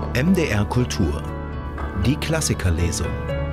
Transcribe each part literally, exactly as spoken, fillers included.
M D R Kultur. Die Klassikerlesung.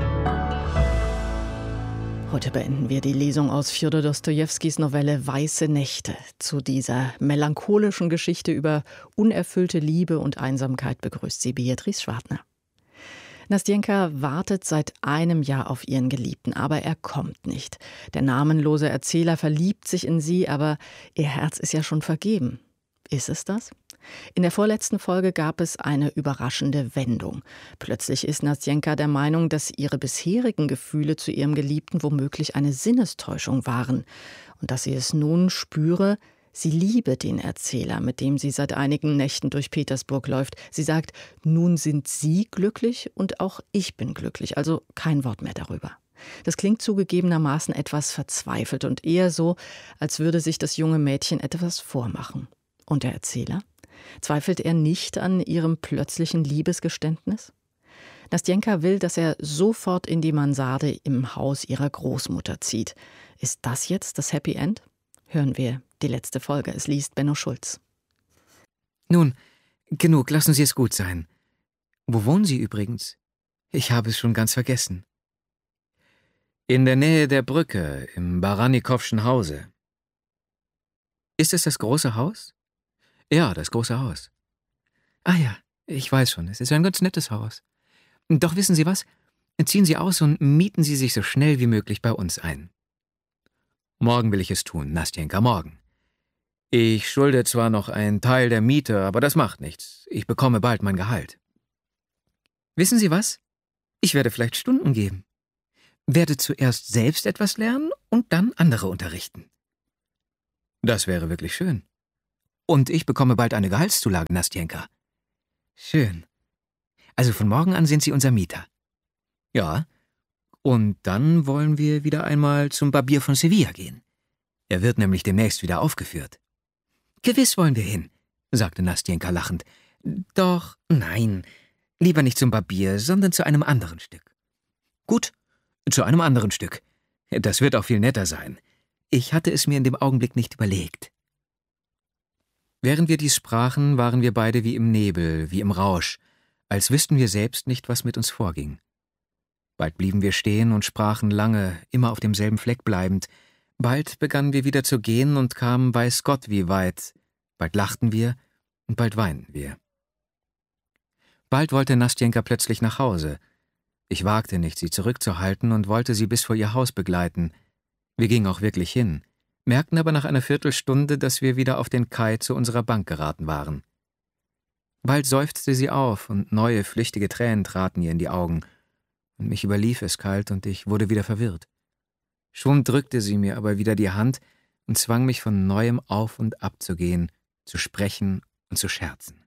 Heute beenden wir die Lesung aus Fjodor Dostojewskis Novelle Weiße Nächte. Zu dieser melancholischen Geschichte über unerfüllte Liebe und Einsamkeit begrüßt sie Beatrice Schwartner. Nastjenka wartet seit einem Jahr auf ihren Geliebten, aber er kommt nicht. Der namenlose Erzähler verliebt sich in sie, aber ihr Herz ist ja schon vergeben. Ist es das? In der vorletzten Folge gab es eine überraschende Wendung. Plötzlich ist Nastjenka der Meinung, dass ihre bisherigen Gefühle zu ihrem Geliebten womöglich eine Sinnestäuschung waren und dass sie es nun spüre, sie liebe den Erzähler, mit dem sie seit einigen Nächten durch Petersburg läuft. Sie sagt, nun sind sie glücklich und auch ich bin glücklich, also kein Wort mehr darüber. Das klingt zugegebenermaßen etwas verzweifelt und eher so, als würde sich das junge Mädchen etwas vormachen. Und der Erzähler? Zweifelt er nicht an ihrem plötzlichen Liebesgeständnis? Nastjenka will, dass er sofort in die Mansarde im Haus ihrer Großmutter zieht. Ist das jetzt das Happy End? Hören wir die letzte Folge. Es liest Benno Schulz. Nun, genug, lassen Sie es gut sein. Wo wohnen Sie übrigens? Ich habe es schon ganz vergessen. In der Nähe der Brücke, im Baranikowschen Hause. Ist es das große Haus? Ja, das große Haus. Ah ja, ich weiß schon, es ist ein ganz nettes Haus. Doch wissen Sie was? Ziehen Sie aus und mieten Sie sich so schnell wie möglich bei uns ein. Morgen will ich es tun, Nastjenka, morgen. Ich schulde zwar noch einen Teil der Miete, aber das macht nichts. Ich bekomme bald mein Gehalt. Wissen Sie was? Ich werde vielleicht Stunden geben. Werde zuerst selbst etwas lernen und dann andere unterrichten. Das wäre wirklich schön. Und ich bekomme bald eine Gehaltszulage, Nastjenka. Schön. Also von morgen an sind Sie unser Mieter. Ja. Und dann wollen wir wieder einmal zum Barbier von Sevilla gehen. Er wird nämlich demnächst wieder aufgeführt. Gewiss wollen wir hin, sagte Nastjenka lachend. Doch, nein, lieber nicht zum Barbier, sondern zu einem anderen Stück. Gut, zu einem anderen Stück. Das wird auch viel netter sein. Ich hatte es mir in dem Augenblick nicht überlegt. Während wir dies sprachen, waren wir beide wie im Nebel, wie im Rausch, als wüssten wir selbst nicht, was mit uns vorging. Bald blieben wir stehen und sprachen lange, immer auf demselben Fleck bleibend. Bald begannen wir wieder zu gehen und kamen weiß Gott wie weit. Bald lachten wir und bald weinten wir. Bald wollte Nastjenka plötzlich nach Hause. Ich wagte nicht, sie zurückzuhalten und wollte sie bis vor ihr Haus begleiten. Wir gingen auch wirklich hin, merkten aber nach einer Viertelstunde, dass wir wieder auf den Kai zu unserer Bank geraten waren. Bald seufzte sie auf und neue, flüchtige Tränen traten ihr in die Augen, und mich überlief es kalt und ich wurde wieder verwirrt. Schon drückte sie mir aber wieder die Hand und zwang mich von Neuem auf und ab zu gehen, zu sprechen und zu scherzen.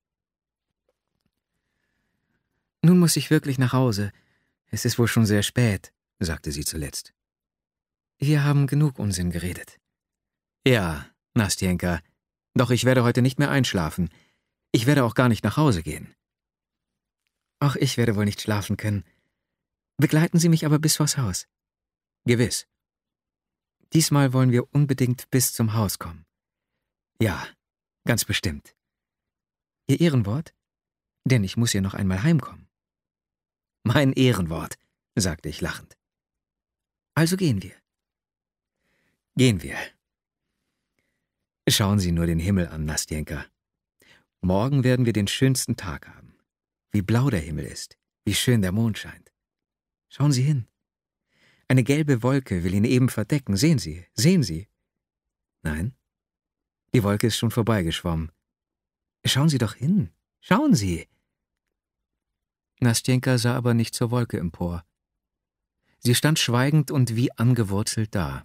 »Nun muss ich wirklich nach Hause. Es ist wohl schon sehr spät«, sagte sie zuletzt. »Wir haben genug Unsinn geredet.« »Ja, Nastjenka, doch ich werde heute nicht mehr einschlafen. Ich werde auch gar nicht nach Hause gehen.« »Auch ich werde wohl nicht schlafen können. Begleiten Sie mich aber bis vors Haus.« »Gewiss.« »Diesmal wollen wir unbedingt bis zum Haus kommen.« »Ja, ganz bestimmt.« »Ihr Ehrenwort? Denn ich muss ja noch einmal heimkommen.« »Mein Ehrenwort«, sagte ich lachend. »Also gehen wir.« »Gehen wir.« Schauen Sie nur den Himmel an, Nastjenka. Morgen werden wir den schönsten Tag haben. Wie blau der Himmel ist, wie schön der Mond scheint. Schauen Sie hin. Eine gelbe Wolke will ihn eben verdecken. Sehen Sie, sehen Sie. Nein, die Wolke ist schon vorbeigeschwommen. Schauen Sie doch hin, schauen Sie. Nastjenka sah aber nicht zur Wolke empor. Sie stand schweigend und wie angewurzelt da.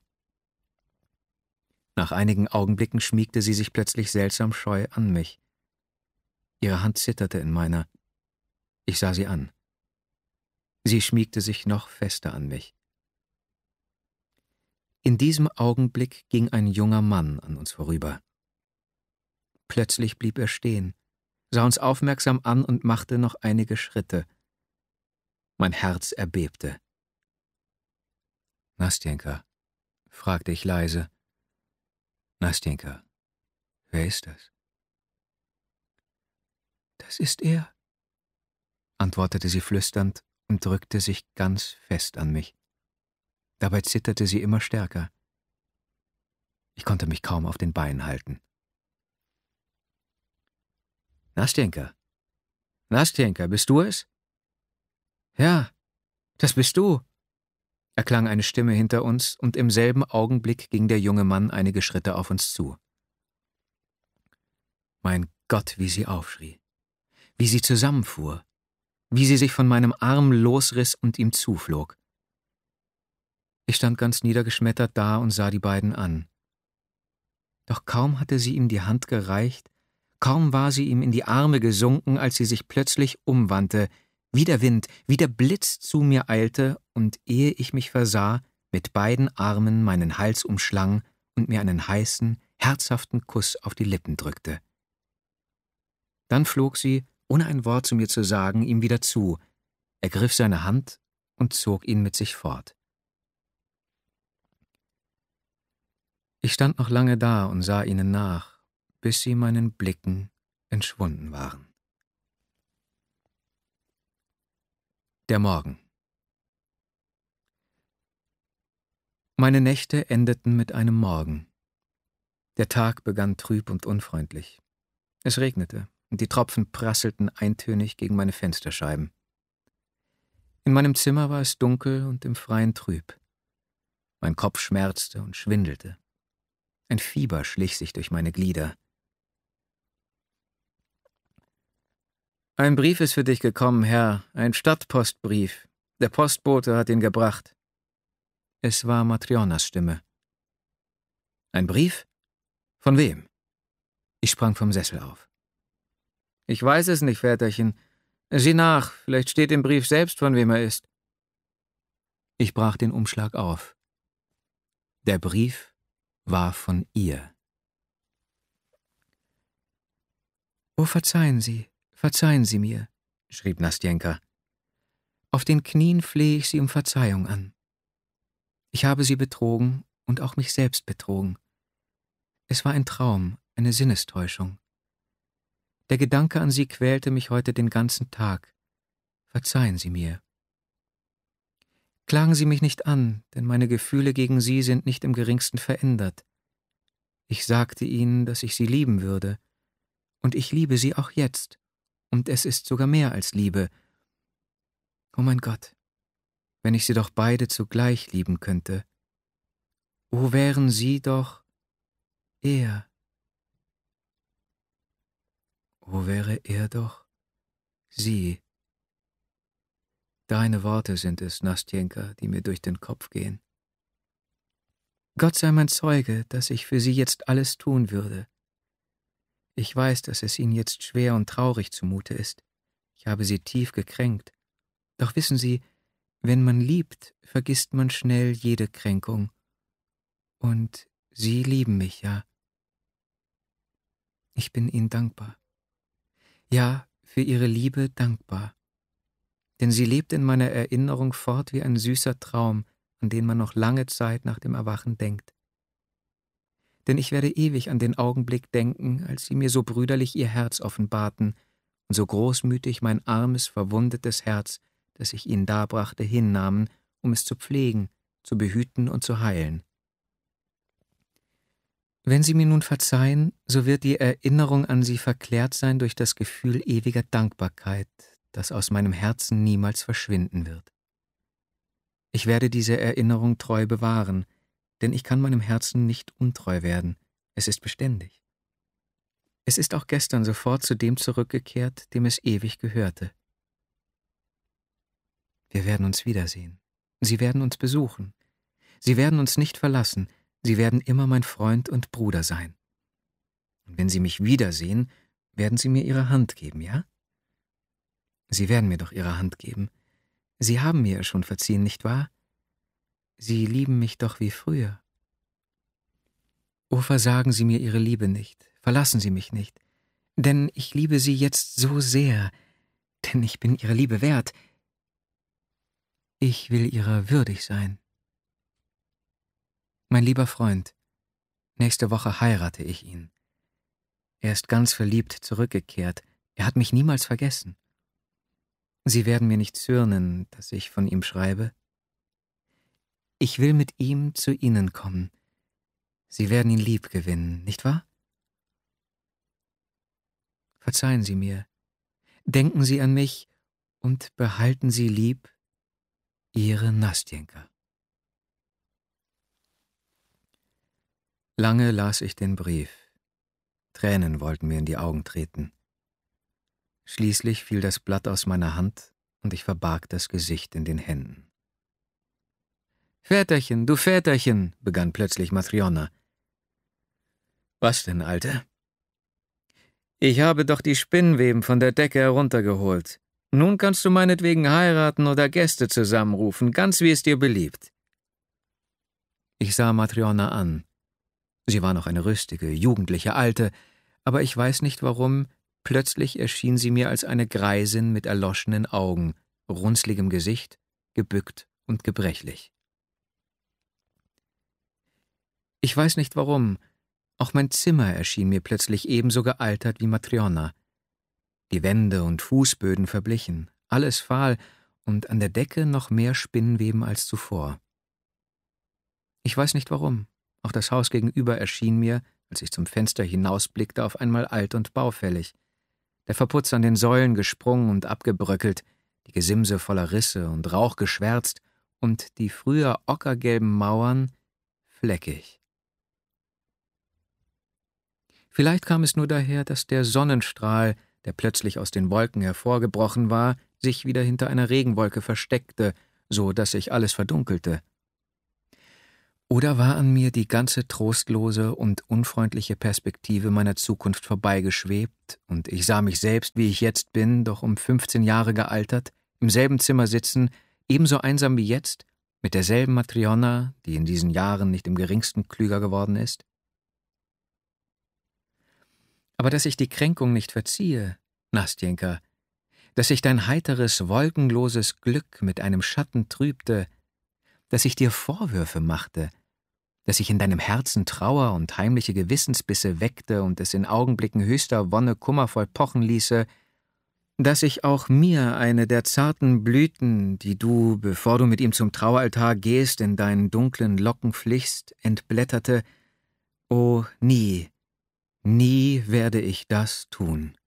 Nach einigen Augenblicken schmiegte sie sich plötzlich seltsam scheu an mich. Ihre Hand zitterte in meiner. Ich sah sie an. Sie schmiegte sich noch fester an mich. In diesem Augenblick ging ein junger Mann an uns vorüber. Plötzlich blieb er stehen, sah uns aufmerksam an und machte noch einige Schritte. Mein Herz erbebte. »Nastjenka«, fragte ich leise. »Nastjenka, wer ist das?« »Das ist er«, antwortete sie flüsternd und drückte sich ganz fest an mich. Dabei zitterte sie immer stärker. Ich konnte mich kaum auf den Beinen halten. »Nastjenka? Nastjenka, bist du es?« »Ja, das bist du«, erklang eine Stimme hinter uns, und im selben Augenblick ging der junge Mann einige Schritte auf uns zu. Mein Gott, wie sie aufschrie, wie sie zusammenfuhr, wie sie sich von meinem Arm losriss und ihm zuflog. Ich stand ganz niedergeschmettert da und sah die beiden an. Doch kaum hatte sie ihm die Hand gereicht, kaum war sie ihm in die Arme gesunken, als sie sich plötzlich umwandte, wie der Wind, wie der Blitz zu mir eilte und, ehe ich mich versah, mit beiden Armen meinen Hals umschlang und mir einen heißen, herzhaften Kuss auf die Lippen drückte. Dann flog sie, ohne ein Wort zu mir zu sagen, ihm wieder zu, ergriff seine Hand und zog ihn mit sich fort. Ich stand noch lange da und sah ihnen nach, bis sie meinen Blicken entschwunden waren. Der Morgen. Meine Nächte endeten mit einem Morgen. Der Tag begann trüb und unfreundlich. Es regnete, und die Tropfen prasselten eintönig gegen meine Fensterscheiben. In meinem Zimmer war es dunkel und im Freien trüb. Mein Kopf schmerzte und schwindelte. Ein Fieber schlich sich durch meine Glieder. »Ein Brief ist für dich gekommen, Herr, ein Stadtpostbrief. Der Postbote hat ihn gebracht.« Es war Matrjonas Stimme. »Ein Brief? Von wem?« Ich sprang vom Sessel auf. »Ich weiß es nicht, Väterchen. Sieh nach, vielleicht steht im Brief selbst, von wem er ist.« Ich brach den Umschlag auf. Der Brief war von ihr. »Oh, verzeihen Sie, verzeihen Sie mir«, schrieb Nastjenka. »Auf den Knien flehe ich Sie um Verzeihung an. Ich habe Sie betrogen und auch mich selbst betrogen. Es war ein Traum, eine Sinnestäuschung. Der Gedanke an Sie quälte mich heute den ganzen Tag. Verzeihen Sie mir. Klagen Sie mich nicht an, denn meine Gefühle gegen Sie sind nicht im geringsten verändert. Ich sagte Ihnen, dass ich Sie lieben würde, und ich liebe Sie auch jetzt, und es ist sogar mehr als Liebe. Oh mein Gott, wenn ich Sie doch beide zugleich lieben könnte. Oh, wären Sie doch er. Oh, wäre er doch sie. Deine Worte sind es, Nastjenka, die mir durch den Kopf gehen. Gott sei mein Zeuge, dass ich für Sie jetzt alles tun würde. Ich weiß, dass es Ihnen jetzt schwer und traurig zumute ist. Ich habe Sie tief gekränkt. Doch wissen Sie, wenn man liebt, vergisst man schnell jede Kränkung. Und Sie lieben mich, ja. Ich bin Ihnen dankbar. Ja, für Ihre Liebe dankbar. Denn sie lebt in meiner Erinnerung fort wie ein süßer Traum, an den man noch lange Zeit nach dem Erwachen denkt. Denn ich werde ewig an den Augenblick denken, als Sie mir so brüderlich Ihr Herz offenbarten und so großmütig mein armes, verwundetes Herz, das ich Ihnen darbrachte, hinnahmen, um es zu pflegen, zu behüten und zu heilen. Wenn Sie mir nun verzeihen, so wird die Erinnerung an Sie verklärt sein durch das Gefühl ewiger Dankbarkeit, das aus meinem Herzen niemals verschwinden wird. Ich werde diese Erinnerung treu bewahren, denn ich kann meinem Herzen nicht untreu werden, es ist beständig. Es ist auch gestern sofort zu dem zurückgekehrt, dem es ewig gehörte. Wir werden uns wiedersehen. Sie werden uns besuchen. Sie werden uns nicht verlassen. Sie werden immer mein Freund und Bruder sein. Und wenn Sie mich wiedersehen, werden Sie mir Ihre Hand geben, ja? Sie werden mir doch Ihre Hand geben. Sie haben mir schon verziehen, nicht wahr? Sie lieben mich doch wie früher. Oh, versagen Sie mir Ihre Liebe nicht, verlassen Sie mich nicht, denn ich liebe Sie jetzt so sehr, denn ich bin Ihrer Liebe wert. Ich will Ihrer würdig sein. Mein lieber Freund, nächste Woche heirate ich ihn. Er ist ganz verliebt zurückgekehrt, er hat mich niemals vergessen. Sie werden mir nicht zürnen, dass ich von ihm schreibe. Ich will mit ihm zu Ihnen kommen. Sie werden ihn lieb gewinnen, nicht wahr? Verzeihen Sie mir. Denken Sie an mich und behalten Sie lieb Ihre Nastjenka. Lange las ich den Brief. Tränen wollten mir in die Augen treten. Schließlich fiel das Blatt aus meiner Hand und ich verbarg das Gesicht in den Händen. »Väterchen, du Väterchen«, begann plötzlich Matryona. »Was denn, Alte?« »Ich habe doch die Spinnweben von der Decke heruntergeholt. Nun kannst du meinetwegen heiraten oder Gäste zusammenrufen, ganz wie es dir beliebt.« Ich sah Matryona an. Sie war noch eine rüstige, jugendliche Alte, aber ich weiß nicht warum, plötzlich erschien sie mir als eine Greisin mit erloschenen Augen, runzligem Gesicht, gebückt und gebrechlich. Ich weiß nicht warum, auch mein Zimmer erschien mir plötzlich ebenso gealtert wie Matryona. Die Wände und Fußböden verblichen, alles fahl und an der Decke noch mehr Spinnweben als zuvor. Ich weiß nicht warum, auch das Haus gegenüber erschien mir, als ich zum Fenster hinausblickte, auf einmal alt und baufällig. Der Verputz an den Säulen gesprungen und abgebröckelt, die Gesimse voller Risse und Rauch geschwärzt und die früher ockergelben Mauern fleckig. Vielleicht kam es nur daher, dass der Sonnenstrahl, der plötzlich aus den Wolken hervorgebrochen war, sich wieder hinter einer Regenwolke versteckte, so dass sich alles verdunkelte. Oder war an mir die ganze trostlose und unfreundliche Perspektive meiner Zukunft vorbeigeschwebt, und ich sah mich selbst, wie ich jetzt bin, doch um fünfzehn Jahre gealtert, im selben Zimmer sitzen, ebenso einsam wie jetzt, mit derselben Matryona, die in diesen Jahren nicht im geringsten klüger geworden ist? Aber dass ich die Kränkung nicht verziehe, Nastjenka, dass ich dein heiteres, wolkenloses Glück mit einem Schatten trübte, dass ich dir Vorwürfe machte, dass ich in deinem Herzen Trauer und heimliche Gewissensbisse weckte und es in Augenblicken höchster Wonne kummervoll pochen ließe, dass ich auch mir eine der zarten Blüten, die du, bevor du mit ihm zum Traualtar gehst, in deinen dunklen Locken flichst, entblätterte, oh, nie, nie werde ich das tun.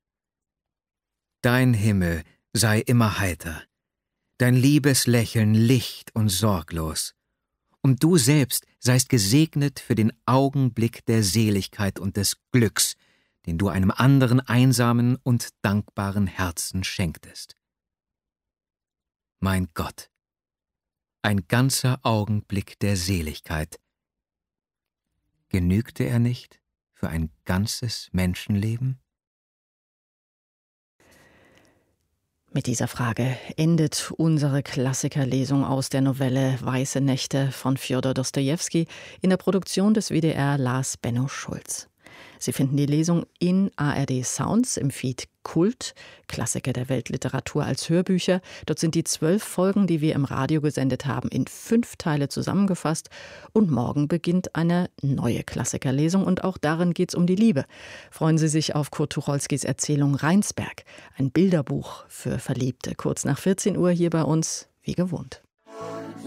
Dein Himmel sei immer heiter, dein liebes Lächeln licht und sorglos, und du selbst seist gesegnet für den Augenblick der Seligkeit und des Glücks, den du einem anderen einsamen und dankbaren Herzen schenktest. Mein Gott, ein ganzer Augenblick der Seligkeit. Genügte er nicht für ein ganzes Menschenleben? Mit dieser Frage endet unsere Klassikerlesung aus der Novelle Weiße Nächte von Fjodor Dostojewski. In der Produktion des W D R las Benno Schulz. Sie finden die Lesung in A R D Sounds im Feed Kult, Klassiker der Weltliteratur als Hörbücher. Dort sind die zwölf Folgen, die wir im Radio gesendet haben, in fünf Teile zusammengefasst. Und morgen beginnt eine neue Klassikerlesung und auch darin geht es um die Liebe. Freuen Sie sich auf Kurt Tucholskys Erzählung Rheinsberg, ein Bilderbuch für Verliebte. Kurz nach vierzehn Uhr hier bei uns, wie gewohnt.